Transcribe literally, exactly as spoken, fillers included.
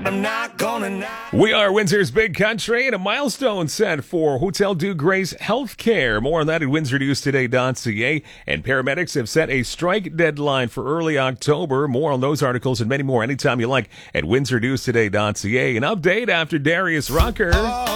I'm not gonna not. We are Windsor's Big Country, and a milestone set for Hotel Dieu Grace Healthcare. More on that at windsor news today dot c a. And paramedics have set a strike deadline for early October. More on those articles and many more anytime you like at windsor news today dot c a. An update after Darius Rucker.